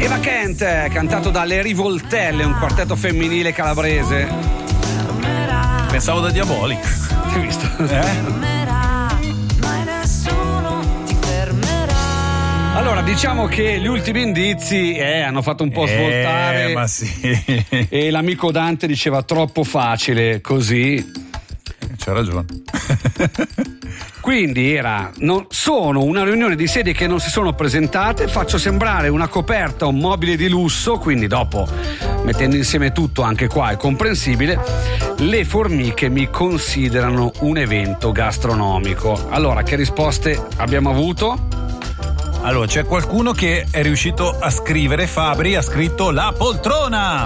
Eva Kent, cantato dalle Rivoltelle, un quartetto femminile calabrese. Pensavo da Diabolic. Hai visto? Allora, diciamo che gli ultimi indizi hanno fatto un po' svoltare. Ma sì. E l'amico Dante diceva troppo facile così. C'ha ragione. Quindi sono una riunione di sedie che non si sono presentate, faccio sembrare una coperta, un mobile di lusso, quindi dopo, mettendo insieme tutto, anche qua è comprensibile, le formiche mi considerano un evento gastronomico. Allora, che risposte abbiamo avuto? Allora, c'è qualcuno che è riuscito a scrivere, Fabri ha scritto la poltrona.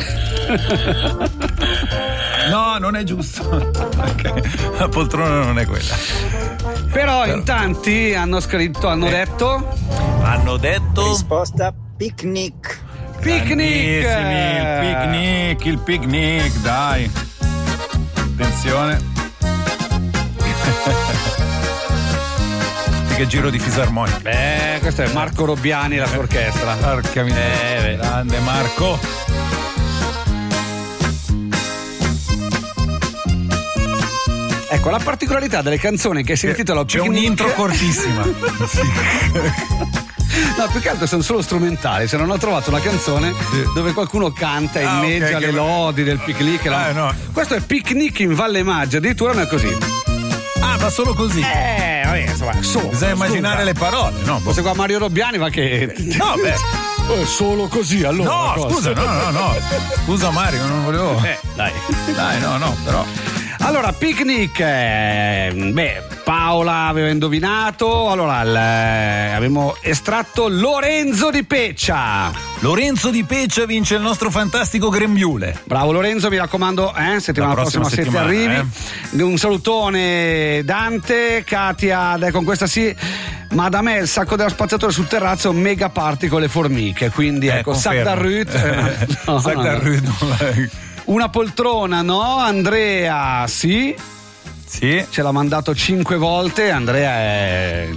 No, non è giusto. Okay. La poltrona non è quella. Però in tanti hanno scritto, hanno detto risposta picnic. Il picnic, dai. Attenzione. Che giro di fisarmonica. Questo è Marco Robbiani e la sua orchestra. Porca miseria. Grande Marco. Ecco, la particolarità delle canzoni che si intitolano C'è un'intro cortissima. No, più che altro sono solo strumentali. Se non ho trovato una canzone dove qualcuno canta e inneggia le lodi del picnic. No. Questo è Picnic in Valle Maggia, addirittura non è così. Ma solo così. Vabbè, insomma, bisogna immaginare le parole, no? Forse qua Mario Robbiani va che. No, beh. Solo così, allora. No, scusa, no. Scusa Mario, non volevo. Dai, no, però. Allora, picnic, Paola aveva indovinato, allora abbiamo estratto Lorenzo di Peccia. Lorenzo di Peccia vince il nostro fantastico grembiule. Bravo Lorenzo, mi raccomando, settimana prossima se ti arrivi. Un salutone Dante, Katia, dai, con questa sì. Ma da me il sacco della spazzatura sul terrazzo, mega party con le formiche, quindi ecco, sac da Ruth. Sac da Ruth. Una poltrona, no? Andrea, sì. Ce l'ha mandato 5 volte. Andrea è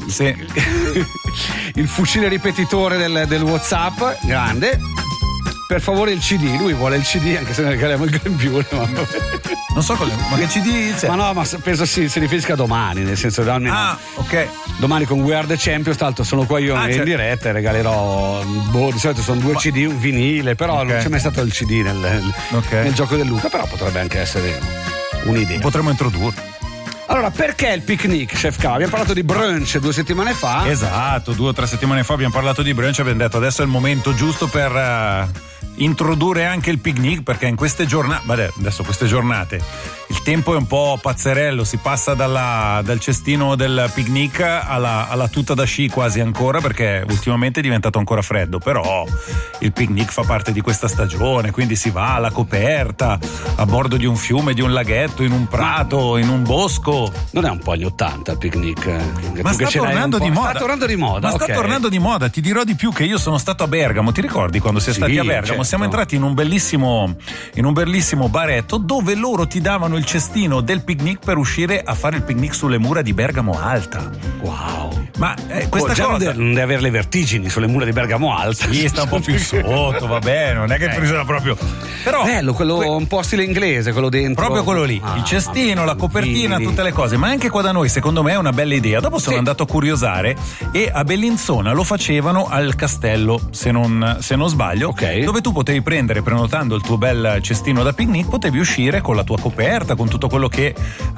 il fucile ripetitore del WhatsApp, grande. Per favore il CD, lui vuole il CD anche se ne regaliamo il grembiule. Non so ma che CD c'è? Ma no, ma penso si riferisca a domani, nel senso che ok. Domani con We Are The Champions, tanto sono qua io in diretta e regalerò di solito sono 2 CD, un vinile, però non c'è mai stato il CD nel gioco del Luca, però potrebbe anche essere un'idea. Potremmo introdurlo. Allora, perché il picnic, Chef K? Abbiamo parlato di brunch 2 settimane fa. Esatto, 2 o 3 settimane fa abbiamo parlato di brunch e abbiamo detto adesso è il momento giusto per introdurre anche il picnic, perché in queste giornate, adesso queste giornate il tempo è un po' pazzerello, si passa dal cestino del picnic alla tuta da sci quasi ancora, perché ultimamente è diventato ancora freddo, però il picnic fa parte di questa stagione, quindi si va alla coperta, a bordo di un fiume, di un laghetto, in un prato, in un bosco. Non è un po' anni 80 il picnic? Ma sta tornando di moda. Sta tornando di moda. Ma sta tornando di moda, ti dirò di più che io sono stato a Bergamo, ti ricordi quando sei stati a Bergamo? Certo. Siamo entrati in un bellissimo baretto dove loro ti davano il cestino del picnic per uscire a fare il picnic sulle mura di Bergamo Alta. Wow. Ma questa cosa non deve avere le vertigini sulle mura di Bergamo Alta. Sì, sta un po' più sotto, vabbè, non è che bisogna proprio. Però bello, quello un po' stile inglese, quello dentro. Proprio quello lì, il cestino, la copertina, tutte le cose. Ma anche qua da noi, secondo me, è una bella idea. Dopo sono andato a curiosare e a Bellinzona lo facevano al castello, se non sbaglio, dove tu potevi prendere, prenotando il tuo bel cestino da picnic, potevi uscire con la tua coperta, con tutto quello che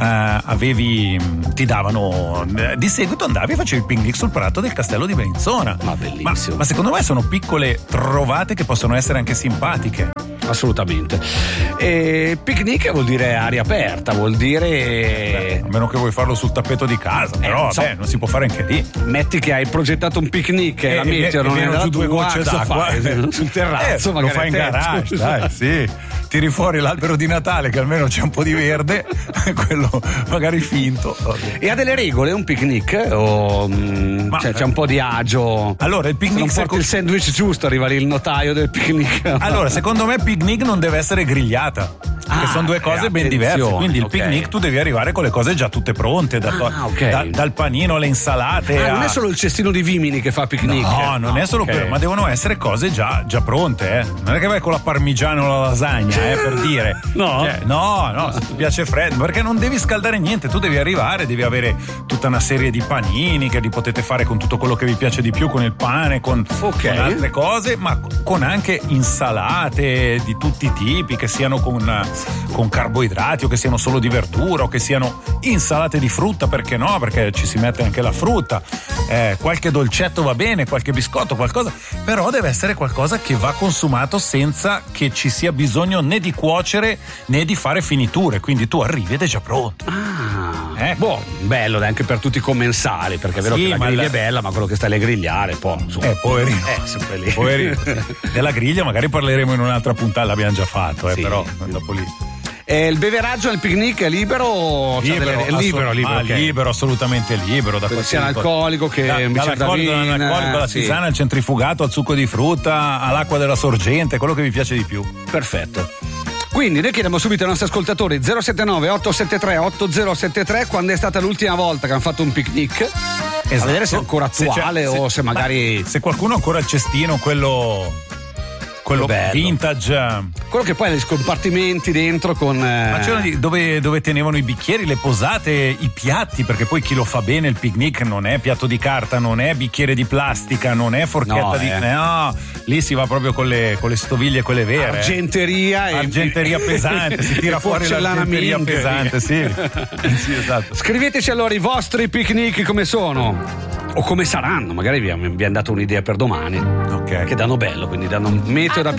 ti davano. Di seguito andavi e facevi il picnic sul prato del castello di Bellinzona. Ma bellissimo. Ma secondo me sono piccole trovate che possono essere anche simpatiche. Assolutamente. E picnic vuol dire aria aperta, vuol dire a meno che vuoi farlo sul tappeto di casa, però non si può fare anche lì. Metti che hai progettato un picnic e la meteo non è giù 2 gocce d'acqua sul terrazzo, lo fai in garage, dai, sì. Tiri fuori l'albero di Natale che almeno c'è un po' di verde, quello magari finto. E ha delle regole un picnic? O c'è un po' di agio? Allora il picnic, se non porti il sandwich giusto arriva lì il notaio del picnic. Allora secondo me picnic non deve essere grigliata. che sono due cose ben diverse. Quindi il picnic tu devi arrivare con le cose già tutte pronte, dal panino alle insalate. Non è solo il cestino di vimini che fa picnic. No, non è solo quello, ma devono essere cose già pronte. Non è che vai con la parmigiana o la lasagna, per dire. No, se ti piace freddo, perché non devi scaldare niente, tu devi arrivare, devi avere tutta una serie di panini che li potete fare con tutto quello che vi piace di più, con il pane, con altre cose, ma con anche insalate di tutti i tipi, che siano con carboidrati o che siano solo di verdura o che siano insalate di frutta, perché no? Perché ci si mette anche la frutta, qualche dolcetto va bene, qualche biscotto, qualcosa, però deve essere qualcosa che va consumato senza che ci sia bisogno né di cuocere né di fare finiture, quindi tu arrivi ed è già pronto. Bello anche per tutti i commensali, perché è vero che la griglia è bella, ma quello che sta alle grigliare poverino. Sempre lì. Poverino. Della griglia magari parleremo in un'altra puntata, l'abbiamo già fatto, però dopo lì. Il beveraggio al picnic è libero? Libero, assolutamente libero. Sia alcolico che dall'alcolico alla tisana, al centrifugato, al succo di frutta, all'acqua della sorgente, quello che vi piace di più. Perfetto. Quindi noi chiediamo subito ai nostri ascoltatori 079 873 8073 quando è stata l'ultima volta che hanno fatto un picnic, a vedere se è ancora attuale o se magari... Se qualcuno ha ancora il cestino, quello vintage, quello che poi ha dei scompartimenti dentro con ma c'erano dove tenevano i bicchieri, le posate, i piatti, perché poi chi lo fa bene il picnic non è piatto di carta, non è bicchiere di plastica, non è forchetta lì si va proprio con le stoviglie, quelle vere, argenteria pesante, si tira fuori l'argenteria pesante. Sì, esatto. Scriveteci allora i vostri picnic come sono o come saranno, magari vi hanno dato un'idea per domani, che danno bello, quindi danno meteo da